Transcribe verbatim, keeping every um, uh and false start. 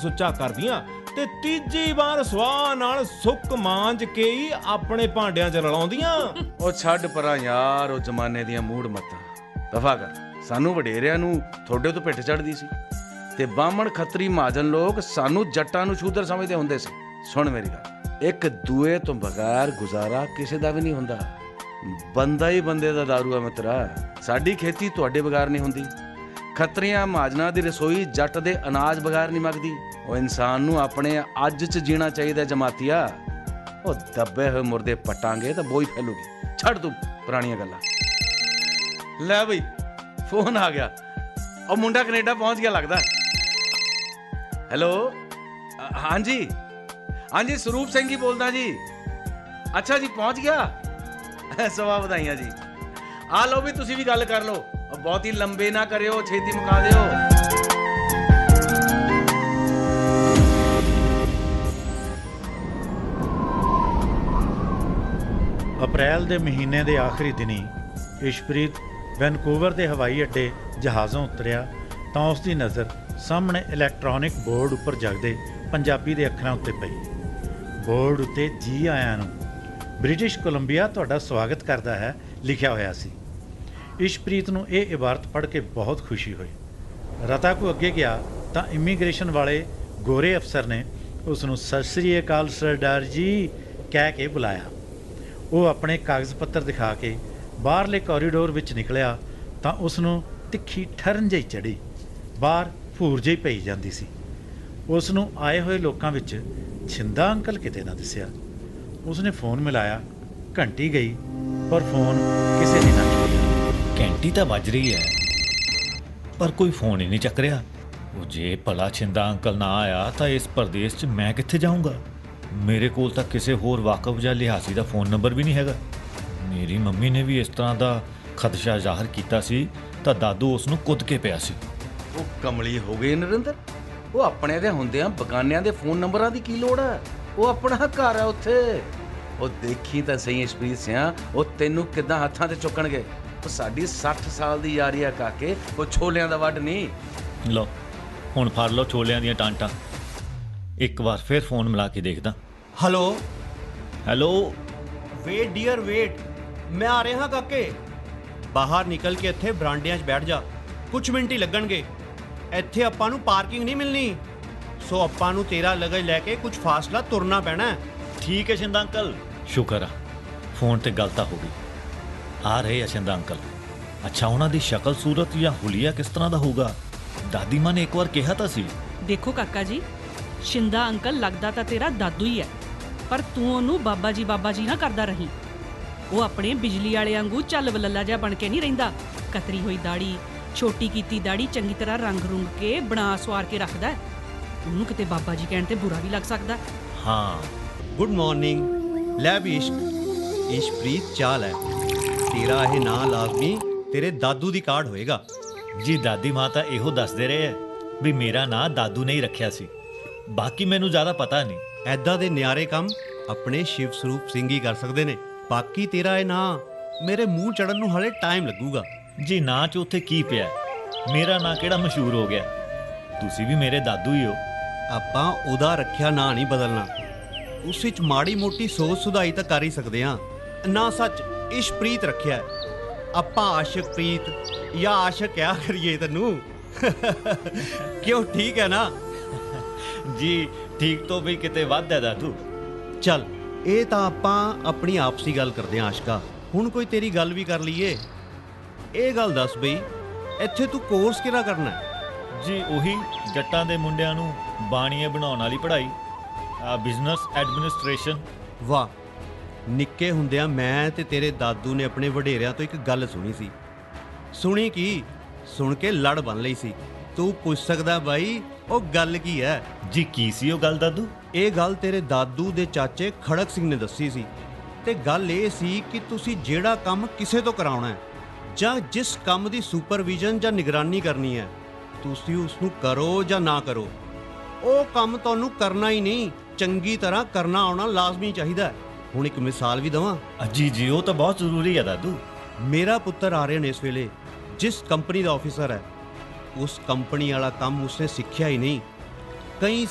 ਸੁੱਚਾ ਕਰਦੀਆਂ ਤੇ ਤੀਜੀ ਵਾਰ ਸਵਾਹ ਨਾਲ ਸੁੱਕ ਮਾਂਜ ਕੇ ਹੀ ਆਪਣੇ ਭਾਂਡਿਆਂ 'ਚ ਰਲਾਉਂਦੀਆਂ। ਉਹ ਛੱਡ ਪਰਾਂ ਯਾਰ ਉਹ ਜ਼ਮਾਨੇ ਦੀਆਂ ਮੂੜ ਮੱਤਾਂ, ਦਫਾ ਕਰ। ਸਾਨੂੰ ਵਡੇਰਿਆਂ ਨੂੰ ਤੁਹਾਡੇ ਤੋਂ ਪਿੱਠ ਚੜ੍ਹਦੀ ਸੀ ਤੇ ਬਾਹਮਣ ਖੱਤਰੀ ਮਹਾਜਨ ਲੋਕ ਸਾਨੂੰ ਜੱਟਾਂ ਨੂੰ ਸ਼ੂਦਰ ਸਮਝਦੇ ਹੁੰਦੇ ਸੀ। ਸੁਣ ਮੇਰੀ ਗੱਲ, ਇੱਕ ਦੂਏ ਤੋਂ ਬਗੈਰ ਗੁਜ਼ਾਰਾ ਕਿਸੇ ਦਾ ਵੀ ਨਹੀਂ ਹੁੰਦਾ। ਬੰਦਾ ਹੀ ਬੰਦੇ ਦਾ ਦਾਰੂ ਆ ਮਿੱਤਰਾ। ਸਾਡੀ ਖੇਤੀ ਤੁਹਾਡੇ ਬਗੈਰ ਨਹੀਂ ਹੁੰਦੀ। ਖੱਤਰੀਆਂ ਮਹਾਜਨਾਂ ਦੀ ਰਸੋਈ ਜੱਟ ਦੇ ਅਨਾਜ ਬਗੈਰ ਨਹੀਂ ਮੱਗਦੀ। ਉਹ ਇਨਸਾਨ ਨੂੰ ਆਪਣੇ ਅੱਜ 'ਚ ਜੀਣਾ ਚਾਹੀਦਾ ਜਮਾਤੀਆ। ਉਹ ਦੱਬੇ ਹੋਏ ਮੁਰਦੇ ਪਟਾਂਗੇ ਤਾਂ ਬੋਈ ਫੈਲੂਗੀ। ਛੱਡ ਤੂੰ ਪੁਰਾਣੀਆਂ ਗੱਲਾਂ। ਲੈ ਬਈ ਫੋਨ ਆ ਗਿਆ। ਉਹ ਮੁੰਡਾ ਕੈਨੇਡਾ ਪਹੁੰਚ ਗਿਆ ਲੱਗਦਾ। ਹੈਲੋ, ਹਾਂਜੀ ਹਾਂਜੀ ਸਰੂਪ ਸਿੰਘ ਜੀ ਬੋਲਦਾ ਜੀ। ਅੱਛਾ ਜੀ ਪਹੁੰਚ ਗਿਆ। ਸਵਾ ਵਧਾਈਆਂ ਜੀ। ਆ ਲਓ ਵੀ ਤੁਸੀਂ ਵੀ ਗੱਲ ਕਰ ਲਓ। ਬਹੁਤੀ ਲੰਬੇ ਨਾ ਕਰਿਓ, ਛੇਤੀ ਮੁਕਾ ਦਿਓ। ਅਪ੍ਰੈਲ ਦੇ ਮਹੀਨੇ ਦੇ ਆਖਰੀ ਦਿਨੀ ਇਸ਼ਪ੍ਰੀਤ ਵੈਨਕੂਵਰ ਦੇ ਹਵਾਈ ਅੱਡੇ ਜਹਾਜ਼ੋਂ ਉਤਰਿਆ ਤਾਂ ਉਸ ਦੀ ਨਜ਼ਰ ਸਾਹਮਣੇ ਇਲੈਕਟ੍ਰੋਨਿਕ ਬੋਰਡ ਉੱਪਰ ਜਗਦੇ ਪੰਜਾਬੀ ਦੇ ਅੱਖਰਾਂ ਉੱਤੇ ਪਈ। ਬੋਰਡ ਉੱਤੇ ਜੀ ਆਇਆਂ ਨੂੰ, ਬ੍ਰਿਟਿਸ਼ ਕੋਲੰਬੀਆ ਤੁਹਾਡਾ ਸਵਾਗਤ ਕਰਦਾ ਹੈ ਲਿਖਿਆ ਹੋਇਆ ਸੀ। ਇਸ਼ਪ੍ਰੀਤ ਨੂੰ ਇਹ ਇਬਾਰਤ ਪੜ੍ਹ ਕੇ ਬਹੁਤ ਖੁਸ਼ੀ ਹੋਈ। ਰਤਾ ਕੋ ਅੱਗੇ ਗਿਆ ਤਾਂ ਇਮੀਗ੍ਰੇਸ਼ਨ ਵਾਲੇ ਗੋਰੇ ਅਫਸਰ ਨੇ ਉਸ ਨੂੰ ਸਤਿ ਸ੍ਰੀ ਅਕਾਲ ਸਰਦਾਰ ਜੀ ਕਹਿ ਕੇ ਬੁਲਾਇਆ। ਉਹ ਆਪਣੇ ਕਾਗਜ਼ ਪੱਤਰ ਦਿਖਾ ਕੇ ਬਾਹਰਲੇ ਕੋਰੀਡੋਰ ਵਿੱਚ ਨਿਕਲਿਆ ਤਾਂ ਉਸ ਨੂੰ ਤਿੱਖੀ ਠਰਨ ਜਿਹੀ ਚੜ੍ਹੀ। ਬਾਹਰ ਭੂਰ ਜਿਹੀ ਪਈ ਜਾਂਦੀ ਸੀ। ਉਸ ਨੂੰ ਆਏ ਹੋਏ ਲੋਕਾਂ ਵਿੱਚ ਛਿੰਦਾ ਅੰਕਲ ਕਿਤੇ ਨਾ ਦਿਸਿਆ। ਉਸਨੇ ਫੋਨ ਮਿਲਾਇਆ, ਘੰਟੀ ਗਈ ਪਰ ਫੋਨ ਕਿਸੇ ਨੇ ਨਾ ਚੁੱਕਿਆ। ਘੰਟੀ ਤਾਂ ਵੱਜ ਰਹੀ ਹੈ ਪਰ ਕੋਈ ਫੋਨ ਹੀ ਨਹੀਂ ਚੱਕ ਰਿਹਾ। ਉਹ ਜੇ ਭਲਾ ਛਿੰਦਾ ਅੰਕਲ ਨਾ ਆਇਆ ਤਾਂ ਇਸ ਪ੍ਰਦੇਸ਼ 'ਚ ਮੈਂ ਕਿੱਥੇ ਜਾਊਂਗਾ। ਮੇਰੇ ਕੋਲ ਤਾਂ ਕਿਸੇ ਹੋਰ ਵਾਕਫ ਜਾਂ ਲਿਹਾਜ਼ੀ ਦਾ ਫੋਨ ਨੰਬਰ ਵੀ ਨਹੀਂ ਹੈਗਾ। ਮੇਰੀ ਮੰਮੀ ਨੇ ਵੀ ਇਸ ਤਰ੍ਹਾਂ ਦਾ ਖਦਸ਼ਾ ਜ਼ਾਹਰ ਕੀਤਾ ਸੀ ਤਾਂ ਦਾਦੂ ਉਸ ਨੂੰ ਕੁੱਦ ਕੇ ਪਿਆ ਸੀ। ਉਹ ਕਮਲੀ ਹੋ ਗਈ ਨਰਿੰਦਰ। ਉਹ ਆਪਣੇ ਦੇ ਹੁੰਦਿਆਂ ਬਗਾਨਿਆਂ ਦੇ ਫੋਨ ਨੰਬਰਾਂ ਦੀ ਕੀ ਲੋੜ ਹੈ? ਉਹ ਆਪਣਾ ਘਰ ਹੈ ਉੱਥੇ। ਉਹ ਦੇਖੀ ਤਾਂ ਸਹੀ ਇਸ਼ਪ੍ਰੀਤ ਸਿਆਂ, ਉਹ ਤੈਨੂੰ ਕਿੱਦਾਂ ਹੱਥਾਂ ਤੇ ਚੁੱਕਣਗੇ। ਉਹ ਸਾਡੀ ਸੱਠ ਸਾਲ ਦੀ ਯਾਰੀ ਆ ਕਾਕੇ, ਉਹ ਛੋਲਿਆਂ ਦਾ ਵੱਢ ਨਹੀਂ। ਲਓ ਹੁਣ ਫੜ ਲਓ ਛੋਲਿਆਂ ਦੀਆਂ ਟਾਂਟਾਂ। ਇੱਕ ਵਾਰ ਫਿਰ ਫੋਨ ਮਿਲਾ ਕੇ ਦੇਖਦਾ। Hello hello. Wait dear wait, ਮੈਂ ਆ ਰਿਹਾ ਕਾਕੇ। ਬਾਹਰ ਨਿਕਲ ਕੇ ਇੱਥੇ ਬਰਾਂਡਿਆਂ 'ਚ ਬੈਠ ਜਾ, ਕੁਛ ਮਿੰਟ ਹੀ ਲੱਗਣਗੇ। ਇੱਥੇ ਆਪਾਂ ਨੂੰ ਪਾਰਕਿੰਗ ਨਹੀਂ ਮਿਲਣੀ, ਸੋ ਆਪਾਂ ਨੂੰ ਤੇਰਾ ਲਗਜ ਲੈ ਕੇ ਕੁਝ ਫਾਸਲਾ ਤੁਰਨਾ ਪੈਣਾ। ਠੀਕ ਹੈ ਸ਼ਿੰਦਾ ਅੰਕਲ। ਸ਼ੁਕਰ ਆ ਫੋਨ ਤੇ ਗੱਲ ਤਾਂ ਹੋ ਗਈ। ਆ ਰਹੇ ਆ ਸ਼ਿੰਦਾ ਅੰਕਲ। ਅੱਛਾ ਉਹਨਾਂ ਦੀ ਸ਼ਕਲ ਸੂਰਤ ਜਾਂ ਹੁਲੀਆ ਕਿਸ ਤਰ੍ਹਾਂ ਦਾ ਹੋਊਗਾ? ਦਾਦੀ ਮਾਂ ਨੇ ਇੱਕ ਵਾਰ ਕਿਹਾ ਤਾਂ ਸੀ। ਦੇਖੋ ਕਾਕਾ ਜੀ, ਸ਼ਿੰਦਾ ਅੰਕਲ ਲੱਗਦਾ ਤਾਂ ਤੇਰਾ ਦਾਦੂ ਹੀ ਹੈ, ਪਰ ਤੂੰ ਉਹਨੂੰ ਬਾਬਾ ਜੀ ਬਾਬਾ ਜੀ ਨਾ ਕਰਦਾ ਰਹੀ। ਉਹ ਆਪਣੇ ਬਿਜਲੀ ਵਾਲੇ ਵਾਂਗੂ ਚੱਲ ਬਲੱਲਾ ਜਿਹਾ ਬਣ ਕੇ ਨਹੀਂ ਰਹਿੰਦਾ। ਕਤਰੀ ਹੋਈ ਦਾੜੀ, ਛੋਟੀ ਕੀਤੀ ਦਾੜੀ ਚੰਗੀ ਤਰ੍ਹਾਂ ਰੰਗ ਰੁੰਗ ਕੇ ਬਣਾ ਸਵਾਰ ਕੇ ਰੱਖਦਾ। ਉਹਨੂੰ ਕਿਤੇ ਬਾਬਾ ਜੀ ਕਹਿਣ ਤੇ ਬੁਰਾ ਵੀ ਲੱਗ ਸਕਦਾ। ਹਾਂ। Good morning. ਲੈ ਵੀ ਇਸ਼ਕ, ਇਸ਼ਪ੍ਰੀਤ ਚਾਲ ਹੈ। ਤੇਰਾ ਇਹ ਨਾਂ ਲਾਜ਼ਮੀ ਤੇਰੇ ਦਾਦੂ ਦੀ ਕਾਰਡ ਹੋਏਗਾ। ਜੀ ਦਾਦੀ ਮਾਂ ਤਾਂ ਇਹੋ ਦੱਸਦੇ ਰਹੇ ਹੈ ਵੀ ਮੇਰਾ ਨਾਂ ਦਾਦੂ ਨੇ ਹੀ ਰੱਖਿਆ ਸੀ, ਬਾਕੀ ਮੈਨੂੰ ਜ਼ਿਆਦਾ ਪਤਾ ਨਹੀਂ। ਐਦਾਂ ਦੇ ਨਿਆਰੇ ਕੰਮ ਆਪਣੇ ਸ਼ਿਵ ਸਰੂਪ ਸਿੰਘ ਹੀ ਕਰ ਸਕਦੇ ਨੇ। ਬਾਕੀ ਤੇਰਾ ਇਹ ਨਾਂ ਮੇਰੇ ਮੂੰਹ ਚੜਨ ਨੂੰ ਹਾਲੇ ਟਾਈਮ ਲੱਗੂਗਾ। ਜੀ ਨਾਂ 'ਚ ਉੱਥੇ ਕੀ ਪਿਆ? ਮੇਰਾ ਨਾਂ ਕਿਹੜਾ ਮਸ਼ਹੂਰ ਹੋ ਗਿਆ? ਤੁਸੀਂ ਵੀ ਮੇਰੇ ਦਾਦੂ ਹੀ ਹੋ। ਆਪਾਂ ਉਹਦਾ ਰੱਖਿਆ ਨਾਂ ਨਹੀਂ ਬਦਲਣਾ। ਉਸ ਵਿੱਚ ਮਾੜੀ ਮੋਟੀ ਸੋਚ ਸੁਧਾਈ ਤਾਂ ਕਰ ਹੀ ਸਕਦੇ ਹਾਂ। ਨਾ ਸੱਚ ਇਸ਼ਪ੍ਰੀਤ ਰੱਖਿਆ, ਆਪਾਂ ਆਸ਼ਕਪ੍ਰੀਤ ਜਾਂ ਆਸ਼ਕ ਕਿਆ ਕਰੀਏ ਤੈਨੂੰ। ਕਿਉਂ, ਠੀਕ ਹੈ ਨਾ? ਜੀ ਠੀਕ ਤੋਂ ਵੀ ਕਿਤੇ ਵੱਧ ਹੈ ਦਾਦੂ। ਚੱਲ ਇਹ ਤਾਂ ਆਪਾਂ ਆਪਣੀ ਆਪਸੀ ਗੱਲ ਕਰਦੇ ਹਾਂ ਆਸ਼ਕਾ। ਹੁਣ ਕੋਈ ਤੇਰੀ ਗੱਲ ਵੀ ਕਰ ਲਈਏ। ਇਹ ਗੱਲ ਦੱਸ ਬਈ, ਇੱਥੇ ਤੂੰ ਕੋਰਸ ਕਿਹੜਾ ਕਰਨਾ? ਜੀ ਉਹੀ ਜੱਟਾਂ ਦੇ ਮੁੰਡਿਆਂ ਨੂੰ ਬਾਣੀਏ ਬਣਾਉਣ ਵਾਲੀ ਪੜ੍ਹਾਈ, ਬਿਜ਼ਨਸ ਐਡਮਿਨਿਸਟ੍ਰੇਸ਼ਨ। ਵਾਹ, ਨਿੱਕੇ ਹੁੰਦਿਆਂ ਮੈਂ ਤੇ ਤੇਰੇ ਦਾਦੂ ਨੇ ਆਪਣੇ ਵਡੇਰਿਆਂ ਤੋਂ ਇੱਕ ਗੱਲ ਸੁਣੀ ਸੀ। ਸੁਣੀ ਕੀ, ਸੁਣ ਕੇ ਲੜ ਬਣ ਲਈ ਸੀ। ਤੂੰ ਪੁੱਛ ਸਕਦਾ ਬਾਈ ਉਹ ਗੱਲ ਕੀ ਹੈ? ਜੀ ਕੀ ਸੀ ਉਹ ਗੱਲ ਦਾਦੂ? ਇਹ ਗੱਲ ਤੇਰੇ ਦਾਦੂ ਦੇ ਚਾਚੇ ਖੜਕ ਸਿੰਘ ਨੇ ਦੱਸੀ ਸੀ। ਤੇ ਗੱਲ ਇਹ ਸੀ ਕਿ ਤੁਸੀਂ ਜਿਹੜਾ ਕੰਮ ਕਿਸੇ ਤੋਂ ਕਰਾਉਣਾ ਹੈ ਜਾਂ ਜਿਸ ਕੰਮ ਦੀ ਸੁਪਰਵਿਜ਼ਨ ਜਾਂ ਨਿਗਰਾਨੀ ਕਰਨੀ ਹੈ, ਤੁਸੀਂ ਉਸ ਨੂੰ ਕਰੋ ਜਾਂ ਨਾ ਕਰੋ, ਉਹ ਕੰਮ ਤੁਹਾਨੂੰ ਕਰਨਾ ਹੀ ਨਹੀਂ, ਚੰਗੀ ਤਰ੍ਹਾਂ ਕਰਨਾ ਆਉਣਾ ਲਾਜ਼ਮੀ ਚਾਹੀਦਾ। ਹੁਣ ਇੱਕ ਮਿਸਾਲ ਵੀ ਦੇਵਾਂ? ਜੀ ਜੀ ਉਹ ਤਾਂ ਬਹੁਤ ਜ਼ਰੂਰੀ ਹੈ ਦਾਦੂ। ਮੇਰਾ ਪੁੱਤਰ ਆਰਿਅਨ ਇਸ ਵੇਲੇ ਜਿਸ ਕੰਪਨੀ ਦਾ ਆਫਿਸਰ ਹੈ, ਉਸ ਕੰਪਨੀ ਵਾਲਾ ਕੰਮ ਉਸਨੇ ਸਿੱਖਿਆ ਹੀ ਨਹੀਂ, ਕਈ